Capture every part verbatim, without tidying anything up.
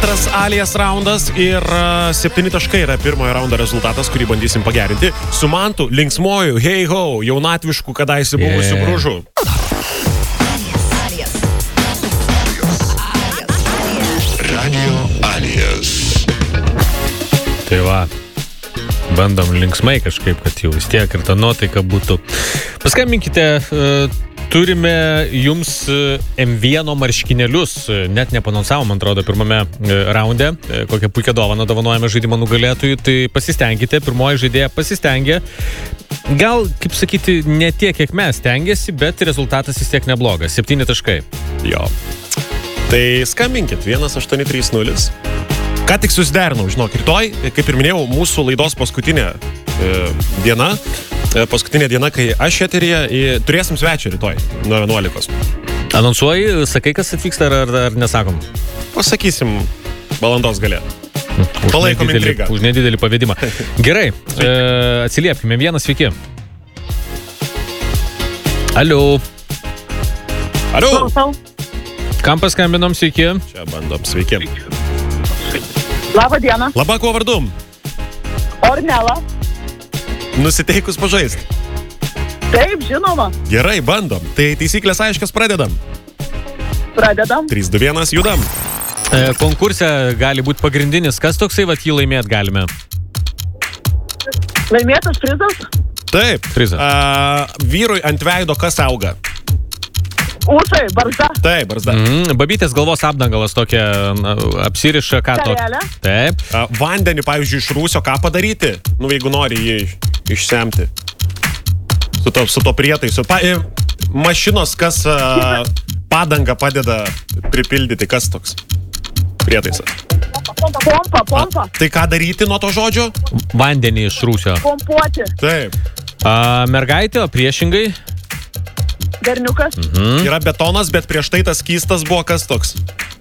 Antras Alijas raundas ir septyni taškai yra pirmojo raundo rezultatas, kurį bandysim pagerinti. Su Mantu linksmoju, hey ho, jaunatvišku kadaise buvusiu yeah. bružu. Radio Alijas. Tai va, bandom linksmai kažkaip, kad jau vis tiek ir ta nuotaika būtų. Paskambinkite, turime jums M vieno marškinėlius, net nepanonsavom, man atrodo, pirmame raunde, kokią puikią dovaną dovanojame žaidimo nugalėtojui, tai pasistengkite, pirmoji žaidėja pasistengė. Gal, kaip sakyti, ne tiek, kiek mes stengiasi, bet rezultatas vis tiek neblogas, septyni taškai. Jo. Tai skambinkit, vienas aštuoni trys nulis. Ką tik susiderinau, žinok, rytoj, kaip ir minėjau, mūsų laidos paskutinė e, diena, e, paskutinė diena, kai aš eteryje, e, turėsim svečią rytoj, nuo vienuolikos. Anonsuoji, sakai, kas atvyksta, ar, ar, ar nesakom? Pasakysim valandos gale. Palaikom intrigą. Už nedidelį pavedimą. Gerai, e, atsiliepkime. Vienas, sveiki. Aliu. Aliu. Kam paskambinom, sveiki? Čia bandom, sveiki. Labą dieną. Labą, kuo vardu? Ornela. Nusiteikus pažaist. Taip, žinoma. Gerai, bandom. Tai taisyklės aiškias, pradedam. Pradedam. trys, du, vienas, judam. E, konkurse gali būti pagrindinis. Kas toksai, vat jį laimėt galime? Laimėtas prizas? Taip. Prizas. A, vyrui ant veido kas auga? Ūsai, barzda. Taip, barzda. Mm, babytės galvos apdangalas tokia na, apsiriša, ką to. Karelė. Taip. A, vandenį, pavyzdžiui, iš rūsio, ką padaryti? Nu, jeigu nori jį išsemti. Su to, su to prietaisu. Pa, e, mašinos, kas a, padangą padeda pripildyti, kas toks prietaisas? Pompa, pompa. A, tai ką daryti nuo to žodžio? Vandenį iš rūsio. Pompuoti. Taip. A, mergaitė, o priešingai? Berniukas. Mhm. Yra betonas, bet prieš tai tas skystas buvo kas toks?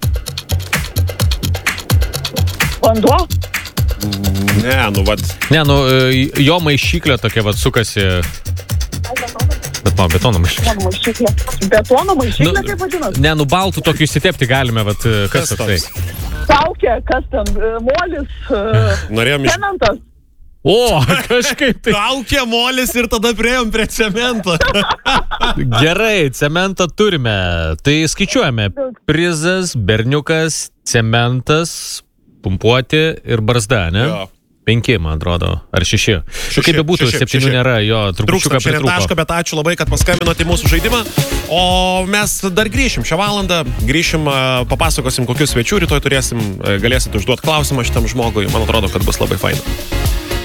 Vanduo. Ne, nu, vat. Ne, nu, jo maišyklė tokia, vat, sukasi. Bet, man, betono maišyklė. Betono maišyklė. Betono maišyklė, Nu, kaip vadinasi? Ne, nu, baltų tokių įsitepti galime, vat, kas, Kas tai. toks? Saukė, kas ten? e, Molis. e, Norėjom iš... Cementas. O, kažkaip tai. Traukė molis ir tada priejom prie cemento. Gerai, cementą turime. Tai skaičiuojame. Prizas, berniukas, cementas, pumpuoti ir barzda, ne? Jo. Penki, man atrodo. Ar šeši. Šeši, Kaip bebūtų, šeši, septynių šeši. nėra. Jo, trupučiuką Trūkstam šiandien tašką, pritrūko. bet ačiū labai, kad paskambinote į mūsų žaidimą. O mes dar grįšim šią valandą, grįšim, a, papasakosim, kokius svečių rytoj turėsim, a, galėsit užduoti klausimą šitam žmogui. Man atrodo, kad bus labai faina.